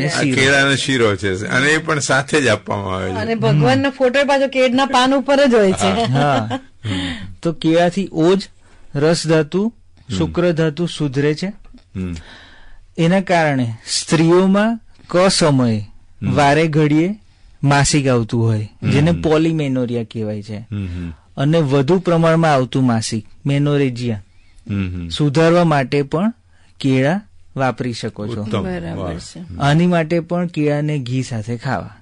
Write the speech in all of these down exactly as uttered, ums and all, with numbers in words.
અને શીરો. કેળાનો શીરો છે અને એ પણ સાથે જ આપવામાં આવે છે. અને ભગવાનનો ફોટો પાછો કેળના પાન ઉપર જ હોય છે. હા, તો કેળાથી ઓજ, રસ ધાતુ, શુક્ર ધાતુ સુધરે છે. એના કારણે સ્ત્રીઓમાં ક સમયે વારે ઘડીએ માસિક આવતું હોય, જેને પોલીમેનોરિયા કહેવાય છે, અને વધુ પ્રમાણમાં આવતું માસિક મેનોરેજિયા સુધારવા માટે પણ કેળા વાપરી શકો છો. બરાબર છે. આની માટે પણ કેળાને ઘી સાથે ખાવા.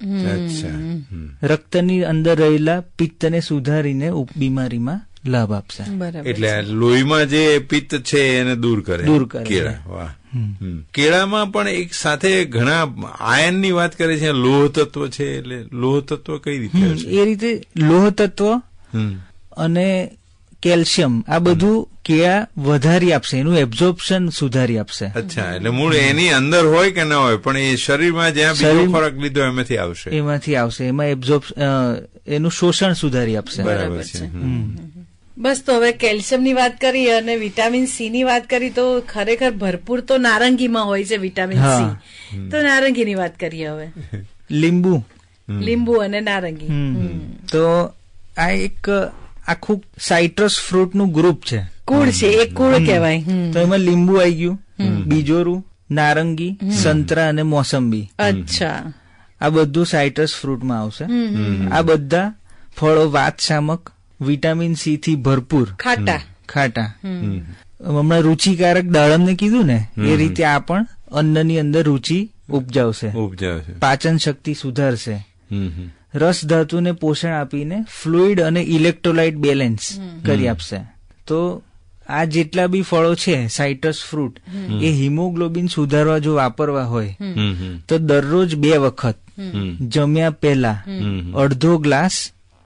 રક્તની અંદર રહેલા પિત્તને સુધારીને બીમારીમાં લાભ આપશે. એટલે લોહીમાં જે પિત્ત છે એને દૂર કરે દૂર કરે કેળા. વાહ. કેળામાં પણ એક સાથે ઘણા આયન ની વાત કરે છે, લોહ તત્વ છે, એટલે લોહ તત્વ કઈ રીતે? એ રીતે લોહ તત્વ અને કેલ્શિયમ આ બધું કેળા વધારી આપશે, એનું એબ્ઝોર્પ્શન સુધારી આપશે. અચ્છા, એટલે મૂળ એની અંદર હોય કે ના હોય પણ એ શરીરમાં જ્યાં બીજો ખોરાક લીધો એમાંથી આવશે એમાંથી આવશે એમાં એબ્ઝોર્બ એનું શોષણ સુધારી આપશે. બરાબર છે. બસ, તો હવે કેલ્શિયમ ની વાત કરી અને વિટામિન સી ની વાત કરી, તો ખરેખર ભરપૂર તો નારંગીમાં હોય છે વિટામિન સી. તો નારંગી ની વાત કરીએ હવે. લીંબુ લીંબુ અને નારંગી. તો આ એક આખું સાઇટ્રસ ફ્રૂટ નું ગ્રુપ છે. કુળ છે, એક કુળ કહેવાય. તો એમાં લીંબુ આવી ગયું, બીજોરું, નારંગી, સંતરા અને મોસંબી. અચ્છા, આ બધું સાઇટ્રસ ફ્રૂટમાં આવશે. આ બધા ફળો વાત શામક, વિટામિન સી થી ભરપૂર, ખાટા ખાટા. હમણાં રુચિકારક દાડમ ને કીધું ને, એ રીતે આ પણ અન્નની અંદર રુચિ ઉપજાવશે, ઉપજાવશે, પાચન શક્તિ સુધારશે, રસ ધાતુને પોષણ આપીને ફ્લુઇડ અને ઇલેક્ટ્રોલાઇટ બેલેન્સ કરી આપશે. તો આ જેટલા બી ફળો છે સાઇટ્રસ ફ્રૂટ, એ હિમોગ્લોબિન સુધારવા જો વાપરવા હોય તો દરરોજ બે વખત જમ્યા પહેલા અડધો ગ્લાસ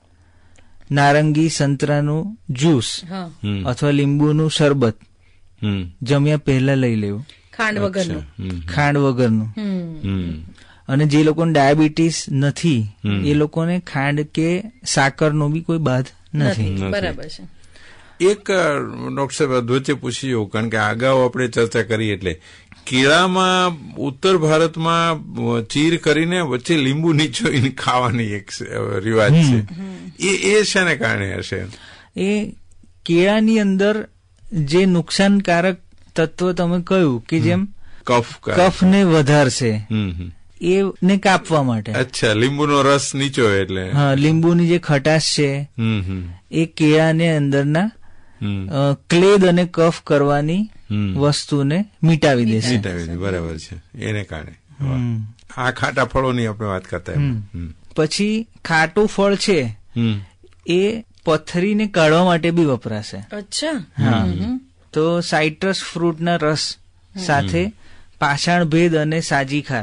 નારંગી સંતરાનું જ્યુસ અથવા લીંબુનું શરબત જમ્યા પહેલા લઈ લેવું. ખાંડ વગરનું. ખાંડ વગરનું. અને જે લોકોને ડાયાબિટીસ નથી એ લોકોને ખાંડ કે સાકરનો બી કોઈ બાદ નથી. બરાબર છે. એક ડોક્ટર સાહેબ વચ્ચે પૂછી જવું, કારણ કે અગાઉ આપણે ચર્ચા કરી, એટલે કેળામાં ઉત્તર ભારતમાં ચીર કરીને વચ્ચે લીંબુ નીચોઈને ખાવાની એક રિવાજ છે. એ એ શેને કારણે હશે? એ કેળાની અંદર જે નુકસાનકારક તત્વ તમે કહ્યું કે જેમ કફ કફને વધારશે, એને કાપવા માટે. અચ્છા, લીંબુનો રસ નીચો એટલે. હા, લીંબુની જે ખટાશ છે એ કેળાને અંદરના ક્લેદ અને કફ કરવાની વસ્તુને મિટાવી દેશે. મિટાવી દે. બરાબર છે. એને કારણે આ ખાટા ફળોની આપણે વાત કરતા. પછી ખાટું ફળ છે એ પથરીને કાઢવા માટે બી વપરાશે. અચ્છા. હા, તો સાઇટ્રસ ફ્રૂટના રસ સાથે પાષાણ ભેદ અને સાજીખાર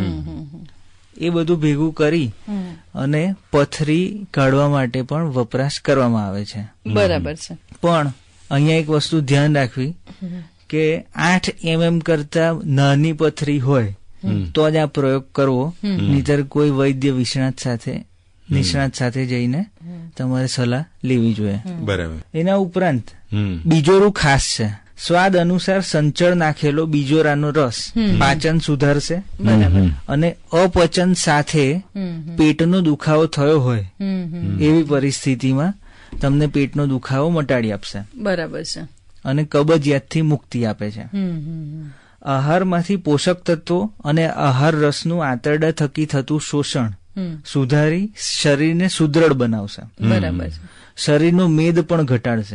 એ બધું ભેગું કરી અને પથરી કાઢવા માટે પણ વપરાશ કરવામાં આવે છે. બરાબર છે. પણ અહીંયા એક વસ્તુ ધ્યાન રાખવી કે આઠ એમએમ કરતા નાની પથરી હોય તો જ આ પ્રયોગ કરવો, નહીતર કોઈ વૈદ્ય નિષ્ણાત સાથે નિષ્ણાત સાથે જઈને તમારે સલાહ લેવી જોઈએ. બરાબર. એના ઉપરાંત બીજોરું ખાસ છે. સ્વાદ અનુસાર સંચળ નાખેલો બીજોરાનો રસ પાચન સુધારશે અને અપચન સાથે પેટનો દુખાવો થયો હોય એવી પરિસ્થિતિમાં તમને પેટનો દુખાવો મટાડી આપશે. બરાબર છે. અને કબજિયાતથી મુક્તિ આપે છે. આહારમાંથી પોષક તત્વો અને આહાર રસનું આંતરડા થકી થતું શોષણ સુધારી શરીરને સુદ્રઢ બનાવશે. બરાબર. શરીરનો મેદ પણ ઘટાડશે.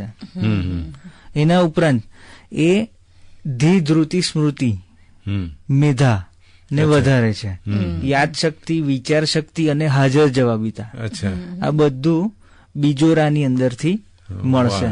એના ઉપરાંત એ ધી ધ્રુતિ સ્મૃતિ મેધા ને વધારે છે. યાદ શક્તિ, વિચાર શક્તિ અને હાજર જવાબીતા, આ બધું બીજોરાની અંદરથી મળશે.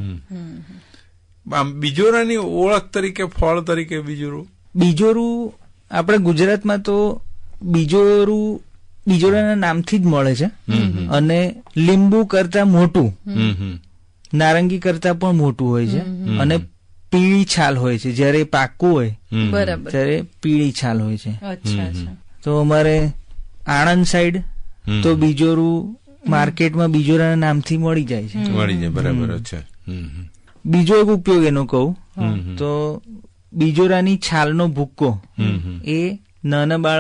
બીજોરાની ઓળખ તરીકે ફળ તરીકે બીજોરું બીજોરું આપણે ગુજરાતમાં તો બીજોરું બીજોરાના નામથી જ મળે છે. અને લીંબુ કરતા મોટું, નારંગી કરતા પણ મોટું હોય છે અને પીળી છાલ હોય છે. જયારે પાકું હોય ત્યારે પીળી છાલ હોય છે. તો અમારે આણંદ સાઈડ તો બીજોરું માર્કેટમાં બીજોરાના નામથી મળી જાય છે. મળી જાય. બરાબર છે. બીજો એક ઉપયોગ એનો કહું તો બીજોરાની છાલનો ભૂક્કો એ નાના બાળક